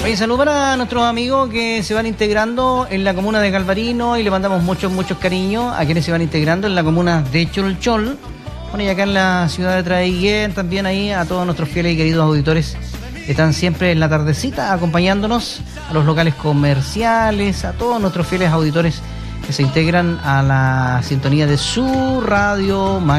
Oye, salud para nuestros amigos que se van integrando en la comuna de Galvarino y le mandamos muchos cariños a quienes se van integrando en la comuna de Cholchol. Bueno, y acá en la ciudad de Traiguén también ahí a todos nuestros fieles y queridos auditores que están siempre en la tardecita acompañándonos, a los locales comerciales, a todos nuestros fieles auditores que se integran a la sintonía de su radio